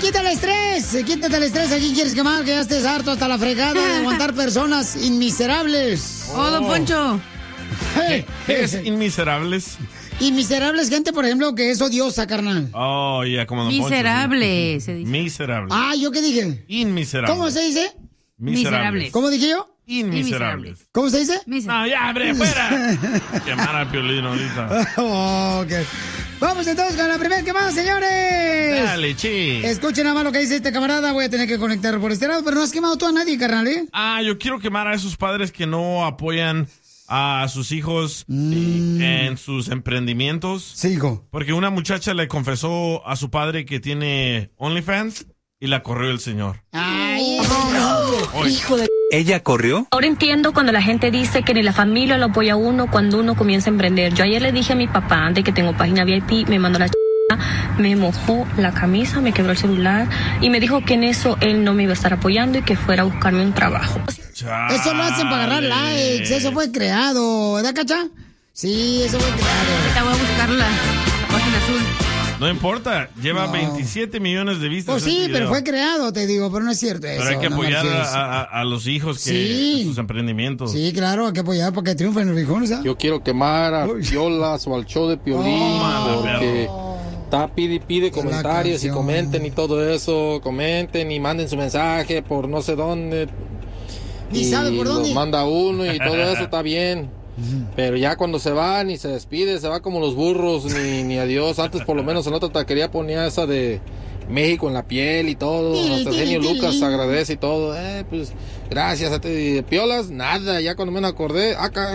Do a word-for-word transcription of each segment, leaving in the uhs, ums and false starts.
quita el estrés, quítate el estrés. ¿A quién quieres quemar? Que ya estés harto hasta la fregada de aguantar personas inmiserables. Oh, don Poncho. ¿Qué, ¿Qué es inmiserables? Inmiserables, gente, por ejemplo, que es odiosa, carnal. Oh, ya, yeah, como don Miserable, Poncho, se dice. Miserable. Ah, ¿yo qué dije? Inmiserable. ¿Cómo se dice? Miserables. ¿Cómo dije yo? Inmiserables. ¿Cómo se dice? No, ya, hombre, fuera. Quemar al Piolín ahorita. Oh, okay. Vamos entonces con la primera quemada, señores. Dale, chi. Escuchen nada más lo que dice este camarada. Voy a tener que conectar por este lado, pero no has quemado tú a nadie, carnal, ¿eh? Ah, yo quiero quemar a esos padres que no apoyan a sus hijos mm. en sus emprendimientos. Sí, hijo. Porque una muchacha le confesó a su padre que tiene OnlyFans y la corrió el señor. Ay, no. Hijo de... ¿Ella corrió? Ahora entiendo cuando la gente dice que ni la familia lo apoya a uno cuando uno comienza a emprender. Yo ayer le dije a mi papá, antes que tengo página V I P, me mandó la ch... me mojó la camisa, me quebró el celular y me dijo que en eso él no me iba a estar apoyando y que fuera a buscarme un trabajo. Chale. Eso lo hacen para agarrar likes, eso fue creado, ¿verdad, Cacha? Sí, eso fue creado. Ahorita voy a buscarla, la página azul. No importa, lleva no. veintisiete millones de vistas. Pues sí, pero fue creado, te digo, pero no es cierto eso. Pero hay que no apoyar a, a, a los hijos que sí. sus emprendimientos. Sí, claro, hay que apoyar para que triunfen los rijones, ¿sabes? Yo quiero quemar a Piolas o al show de Piolín, oh, porque está pide y pide comentarios y comenten y todo eso, comenten y manden su mensaje por no sé dónde. Ni y sabe por dónde. Los manda uno y todo eso está bien. Pero ya cuando se va ni se despide, se va como los burros, ni, ni adiós. Antes por lo menos en otra taquería ponía esa de México en la piel y todo. Hasta el genio Lucas agradece y todo. Eh, pues gracias a ti. Piolas, nada, ya cuando me acordé, acá,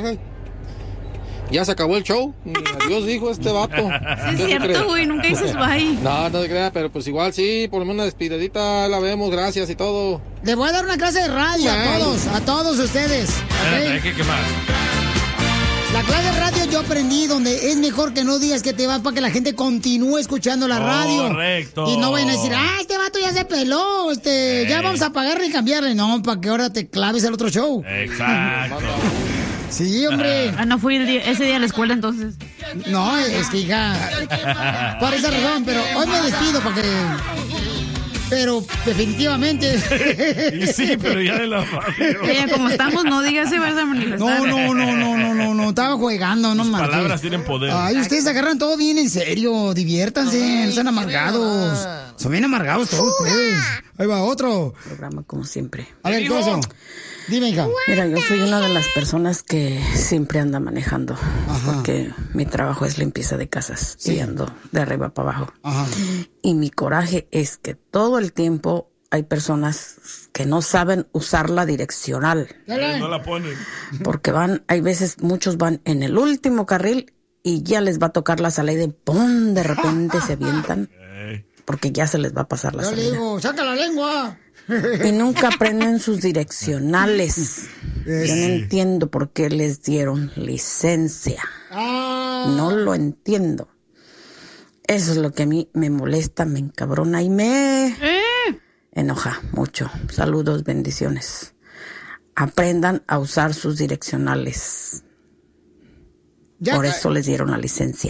ya se acabó el show. Adiós, dijo este vato. Sí, es cierto, güey, nunca dices bye. No, no se crea, pero pues igual sí, por lo menos una despididita la vemos, gracias y todo. Le voy a dar una clase de radio a todos, a todos ustedes. ¿Okay? Hay que quemar. La clase de radio yo aprendí donde es mejor que no digas que te vas para que la gente continúe escuchando la radio. Correcto. Y no vayan a decir, ah, este vato ya se peló, este, hey. ya vamos a pagarle y cambiarle. No, para que ahora te claves el otro show. Exacto. Sí, hombre. Ah, no fui el día, ese día a la escuela entonces. No, es que hija, por esa razón, pero hoy me despido para que... Pero definitivamente. Y sí, pero ya de la radio. Oye, como estamos, no digas si vas a manifestar. No, no, no, no, no, no, no. Estaba jugando, no marches. Las palabras marches. tienen poder. Ay, ustedes agarran todo bien en serio. Diviértanse, no sean amargados. Son bien amargados todos ustedes. Ahí va otro. Programa como siempre. A ver, ¿qué pasó? Dime, hija. Mira, yo soy una de las personas que siempre anda manejando. Ajá. Porque mi trabajo es limpieza de casas. Sí. Y ando de arriba para abajo. Ajá. Y mi coraje es que todo el tiempo hay personas que no saben usar la direccional. No la ponen. Porque van, hay veces muchos van en el último carril y ya les va a tocar la salida y ¡pum! De repente se avientan. Porque ya se les va a pasar la Yo salida. le digo, ¡saca la lengua! Y nunca aprenden sus direccionales. Yo no entiendo por qué les dieron licencia. No lo entiendo. Eso es lo que a mí me molesta, me encabrona y me enoja mucho. Saludos, bendiciones. Aprendan a usar sus direccionales. Por eso les dieron la licencia.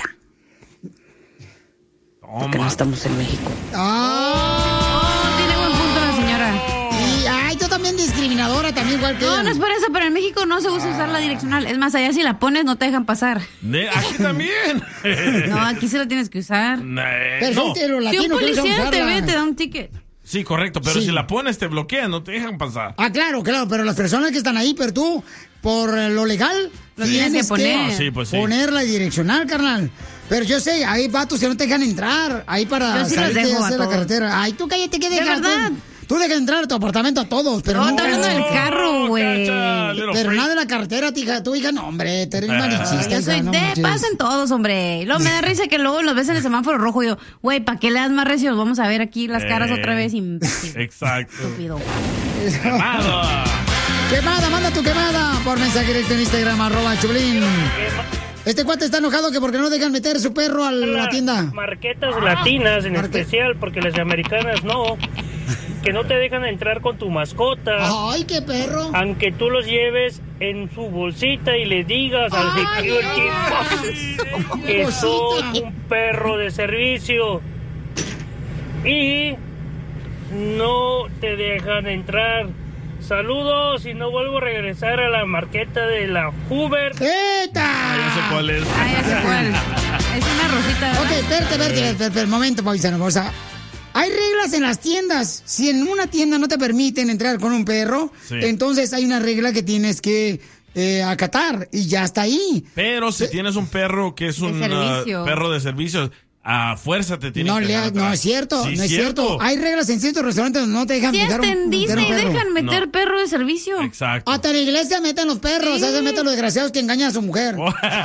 Porque no estamos en México. ¡Ah! Oh, tiene buen punto la señora. Y, ay, tú también discriminadora, también igual que No, ella. no es por eso, pero en México no se usa usar la direccional. Es más, allá si la pones no te dejan pasar. De, aquí también. No, aquí sí la tienes que usar. Nee, no. Si un policía te ve, te da un ticket. Sí, correcto, pero Sí. si la pones te bloquean, no te dejan pasar. Ah, claro, claro, pero las personas que están ahí, pero tú, por lo legal, lo tienes que poner. Ah, sí, pues sí. Poner la direccional, carnal. Pero yo sé, hay vatos que no te dejan entrar, ahí para Yo sí los salir dejo de a hacer la todos. carretera. Ay, tú cállate, ¿qué ¿De dejas? verdad? Tú, tú dejas entrar a tu apartamento a todos, pero No, no. está hablando del carro, güey. Pero nada de la carretera, tija, tú, hija, no, hombre, te eres malichista. Yo soy hija, no de, manches. pasen todos, hombre. Y luego me da risa que luego los ves en el semáforo rojo y yo, güey, ¿para qué le das más recio? Vamos a ver aquí las caras Eh, otra vez, imbécil. Exacto. Estúpido. Quemado. Quemada, manda tu quemada por mensaje directo en Instagram, arroba Chublín. Este cuate está enojado que porque no dejan meter su perro a la tienda. Marquetas latinas en Marque- especial, porque las americanas no. Que no te dejan entrar con tu mascota. Ay, qué perro. Aunque tú los lleves en su bolsita y le digas al security que sos un perro de servicio. Y no te dejan entrar. Saludos y no vuelvo a regresar a la marqueta de la Hoover. ¡Eta! No sé cuál es. Ay, ya sé cuál. Es una rosita, ¿verdad? Ok, espérate, espérate, espérate, un momento, paisano. O sea, hay reglas en las tiendas. Si en una tienda no te permiten entrar con un perro, sí. entonces hay una regla que tienes que eh, acatar y ya está ahí. Pero si tienes un perro que es un uh, perro de servicios, a fuerza te tiene no, que le, No es cierto, sí, no es cierto. cierto. Hay reglas en ciertos restaurantes donde no te dejan sí, meter hasta un, en Disney un perro. dejan meter no. perro de servicio. Exacto. Hasta en la iglesia meten los perros, sí. a veces meten los desgraciados que engañan a su mujer.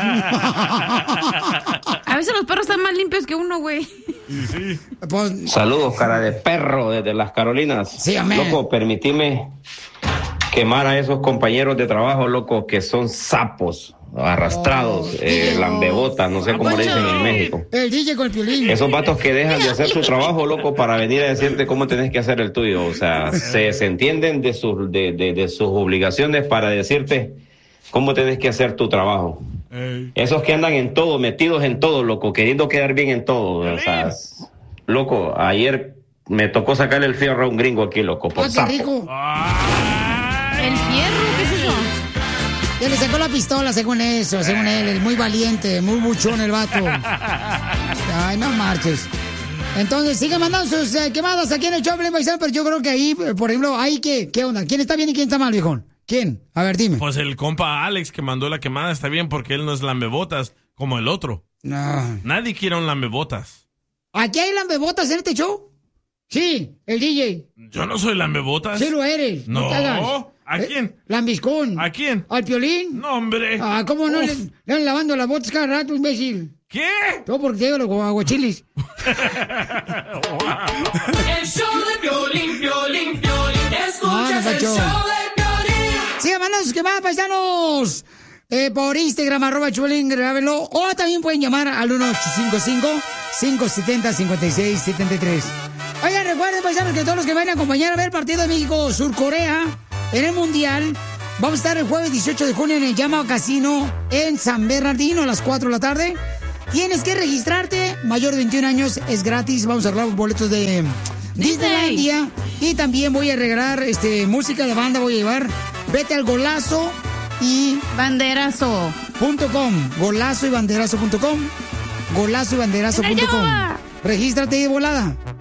A veces los perros están más limpios que uno, güey. Sí, sí. Pues, saludos, cara de perro, desde las Carolinas. Sí, amén. Loco, permitime quemar a esos compañeros de trabajo, loco, que son sapos. Arrastrados, oh, eh, lambebotas, no sé cómo le dicen en México. El D J con el Piolín. Esos vatos que dejan de hacer su trabajo, loco, para venir a decirte cómo tenés que hacer el tuyo. O sea, se, se entienden de sus, de, de, de sus obligaciones para decirte cómo tenés que hacer tu trabajo. Ey. Esos que andan en todo, metidos en todo, loco, queriendo quedar bien en todo. O sea, loco, ayer me tocó sacarle el fierro a un gringo aquí, loco, por ah, sapo. Qué rico. ¿El fierro? ¿Qué es eso? Que le sacó la pistola, según eso, según él, el muy valiente, muy buchón el vato. Ay, no marches. Entonces, sigue mandando sus eh, quemadas aquí en el Choplin, paisano, pero yo creo que ahí, por ejemplo, ahí, ¿qué, ¿qué onda? ¿Quién está bien y quién está mal, viejón? ¿Quién? A ver, dime. Pues el compa Alex que mandó la quemada está bien porque él no es lambebotas como el otro. No. Nadie quiere un lambebotas. ¿Aquí hay lambebotas en este show? Sí, el D J. Yo no soy lambebotas. Sí lo eres. No. no ¿A quién? Eh, Lambiscón. ¿A quién? ¿Al Piolín? No, hombre. Ah, ¿cómo no? Le, le van lavando las botas cada rato, imbécil. ¿Qué? Todo porque te digo los aguachilis. El show de Piolín, Piolín, Piolín. Escuchas ah, el show de Piolín. Sigan mandando sus quemadas, paisanos. Eh, por Instagram, arroba Piolín, grábenlo. O también pueden llamar al uno ocho cinco cinco, cinco siete cero, cinco seis siete tres. Oigan, recuerden, paisanos, que todos los que vayan a acompañar a ver el partido de México-Sur-Corea en el Mundial, vamos a estar el jueves dieciocho de junio en el Yamaha Casino en San Bernardino a las cuatro de la tarde. Tienes que registrarte, mayor de veintiún años, es gratis. Vamos a arreglar boletos de Disneylandia. Y también voy a regalar este, música de banda, voy a llevar Vete al Golazo y Banderazo punto com, golazo y banderazo punto com, golazo y banderazo punto com. Regístrate de volada.